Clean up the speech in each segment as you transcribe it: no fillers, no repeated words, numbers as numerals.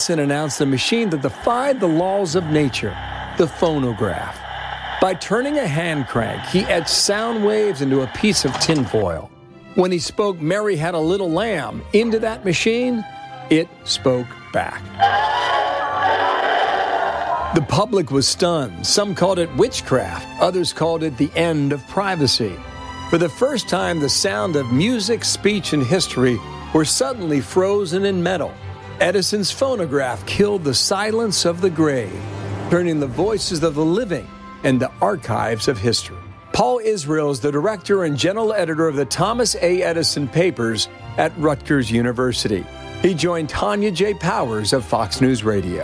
Edison announced a machine that defied the laws of nature, the phonograph. By turning a hand crank, he etched sound waves into a piece of tinfoil. When he spoke "Mary Had a Little Lamb" into that machine, it spoke back. The public was stunned. Some called it witchcraft. Others called it the end of privacy. For the first time, the sound of music, speech, and history were suddenly frozen in metal. Edison's phonograph killed the silence of the grave, turning the voices of the living into archives of history. Paul Israel is the director and general editor of the Thomas A. Edison Papers at Rutgers University. He joined Tanya J. Powers of Fox News Radio.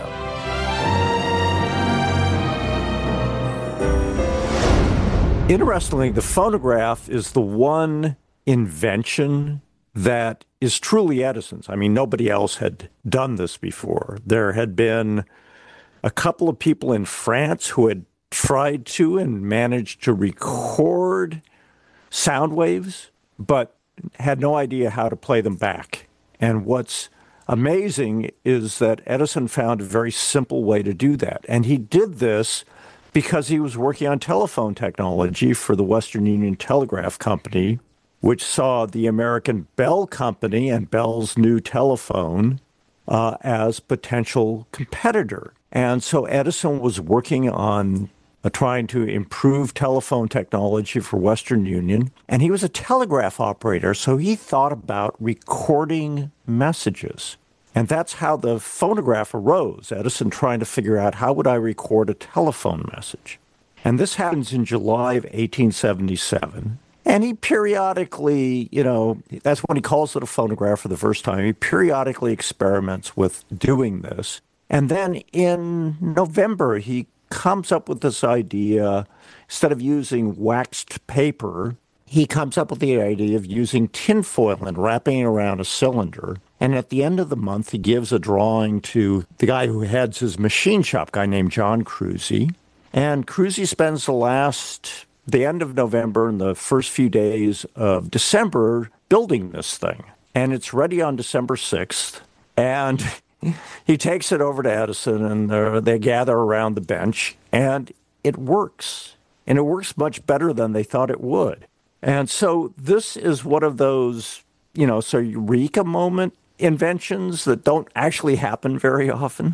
Interestingly, the phonograph is the one invention that is truly Edison's. I mean, nobody else had done this before. There had been a couple of people in France who had tried to and managed to record sound waves, but had no idea how to play them back. And what's amazing is that Edison found a very simple way to do that. And he did this because he was working on telephone technology for the Western Union Telegraph Company, which saw the American Bell Company and Bell's new telephone as potential competitor. And so Edison was working on trying to improve telephone technology for Western Union. And he was a telegraph operator, so he thought about recording messages. And that's how the phonograph arose, Edison trying to figure out how would I record a telephone message. And this happens in July of 1877. And he periodically, that's when he calls it a phonograph for the first time. He periodically experiments with doing this. And then in November, he comes up with this idea, instead of using waxed paper, he comes up with the idea of using tinfoil and wrapping it around a cylinder. And at the end of the month, he gives a drawing to the guy who heads his machine shop, a guy named John Cruzy. And Cruzy spends the end of November and the first few days of December building this thing. And it's ready on December 6th. And he takes it over to Edison, and they gather around the bench, and it works. And it works much better than they thought it would. And so this is one of those, eureka moment inventions that don't actually happen very often.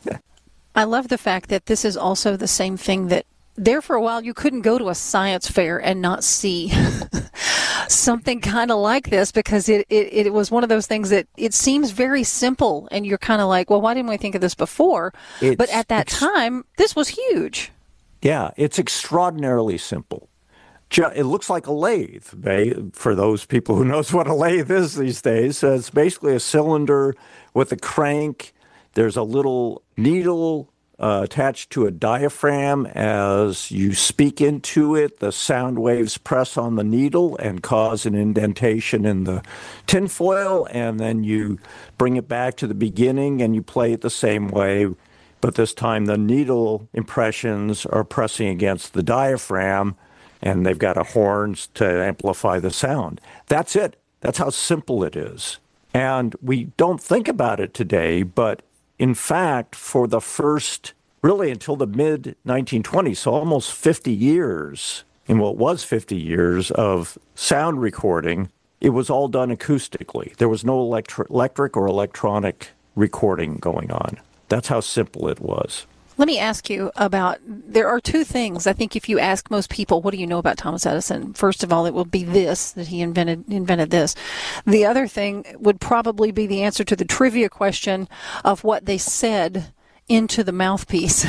I love the fact that this is also the same thing that there for a while you couldn't go to a science fair and not see something kind of like this, because it was one of those things that it seems very simple and you're kind of like, well, why didn't we think of this before? But at that time, this was huge. Yeah, it's extraordinarily simple. It looks like a lathe, for those people who knows what a lathe is these days. It's basically a cylinder with a crank. There's a little needle attached to a diaphragm. As you speak into it, the sound waves press on the needle and cause an indentation in the tinfoil, and then you bring it back to the beginning and you play it the same way, but this time the needle impressions are pressing against the diaphragm, and they've got horns to amplify the sound. That's it. That's how simple it is. And we don't think about it today, but in fact, for the first, really until the mid-1920s, so almost 50 years, in what was 50 years of sound recording, it was all done acoustically. There was no electric or electronic recording going on. That's how simple it was. Let me ask you about, there are two things. I think if you ask most people, what do you know about Thomas Edison? First of all, it will be this, that he invented this. The other thing would probably be the answer to the trivia question of what they said into the mouthpiece.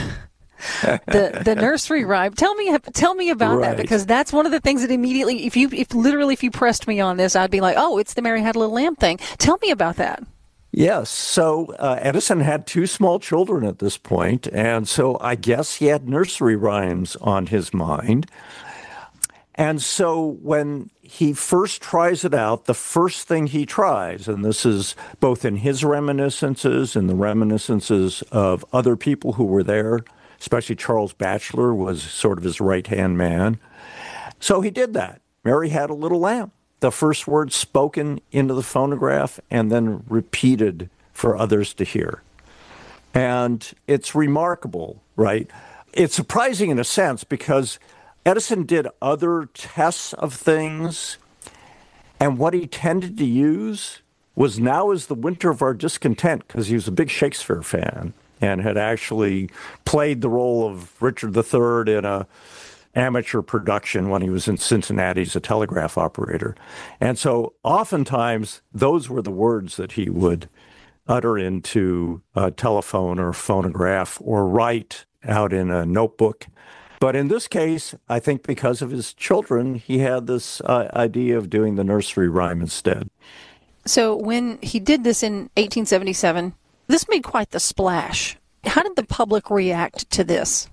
the nursery rhyme. Tell me about that, because that's one of the things that immediately, if you pressed me on this, I'd be like, oh, it's the Mary Had a Little Lamb thing. Tell me about that. Yes. So Edison had two small children at this point, and so I guess he had nursery rhymes on his mind. And so when he first tries it out, the first thing he tries, and this is both in his reminiscences and the reminiscences of other people who were there, especially Charles Batchelor was sort of his right-hand man. So he did that. Mary Had a Little Lamb. The first word spoken into the phonograph and then repeated for others to hear. And it's remarkable, right? It's surprising in a sense because Edison did other tests of things, and what he tended to use was Now Is the Winter of Our Discontent, because he was a big Shakespeare fan and had actually played the role of Richard III in a amateur production when he was in Cincinnati as a telegraph operator. And so oftentimes those were the words that he would utter into a telephone or phonograph or write out in a notebook. But in this case, I think because of his children, he had this idea of doing the nursery rhyme instead. So when he did this in 1877, this made quite the splash. How did the public react to this?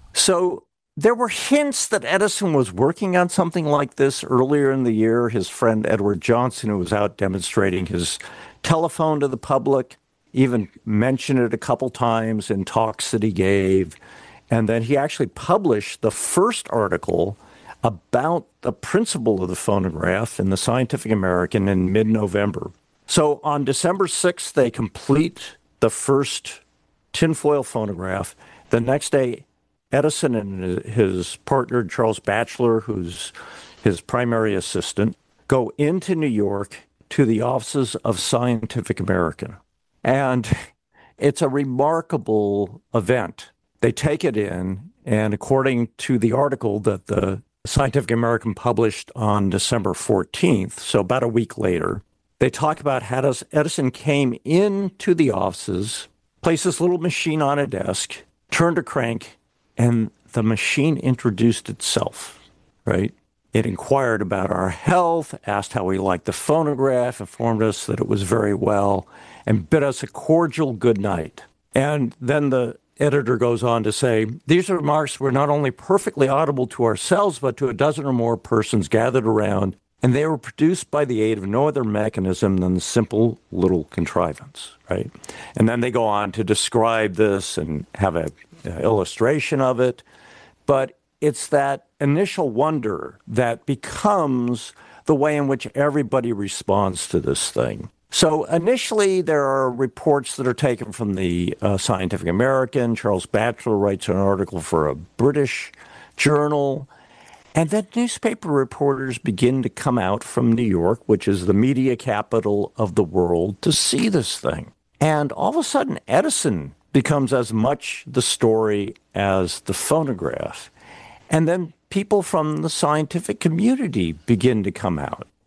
So there were hints that Edison was working on something like this earlier in the year. His friend Edward Johnson, who was out demonstrating his telephone to the public, even mentioned it a couple times in talks that he gave. And then he actually published the first article about the principle of the phonograph in the Scientific American in mid-November. So on December 6th, they complete the first tinfoil phonograph. The next day, Edison and his partner, Charles Batchelor, who's his primary assistant, go into New York to the offices of Scientific American. And it's a remarkable event. They take it in, and according to the article that the Scientific American published on December 14th, so about a week later, they talk about how Edison came into the offices, placed this little machine on a desk, turned a crank, and the machine introduced itself, right? It inquired about our health, asked how we liked the phonograph, informed us that it was very well, and bid us a cordial good night. And then the editor goes on to say, these remarks were not only perfectly audible to ourselves, but to a dozen or more persons gathered around, and they were produced by the aid of no other mechanism than the simple little contrivance, right? And then they go on to describe this and have an illustration of it. But it's that initial wonder that becomes the way in which everybody responds to this thing. So initially, there are reports that are taken from the Scientific American. Charles Batchelor writes an article for a British journal. And then newspaper reporters begin to come out from New York, which is the media capital of the world, to see this thing. And all of a sudden, Edison becomes as much the story as the phonograph. And then people from the scientific community begin to come out.